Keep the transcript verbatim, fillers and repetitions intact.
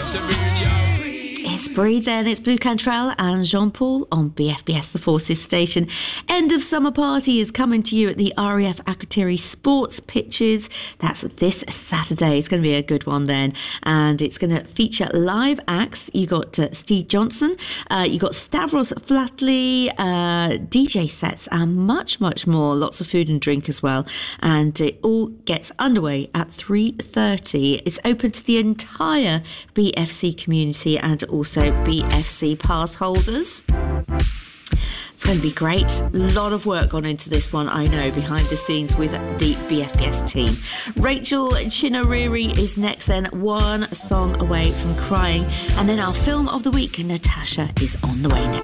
It's Breathe then, it's Blue Cantrell and Jean-Paul on B F B S The Forces station. End of summer party is coming to you at the R A F Akrotiri Sports Pitches. That's this Saturday. It's going to be a good one then. And it's going to feature live acts. You got uh, Steve Johnson, uh, you got Stavros Flatley, uh, D J sets and much, much more. Lots of food and drink as well. And it all gets underway at three thirty. It's open to the entire B F C community and also B F C pass holders. It's going to be great. A lot of work gone into this one, I know, behind the scenes with the B F B S team. Rachel Chinariri is next then, one song away from crying. And then our film of the week, Natasha, is on the way next.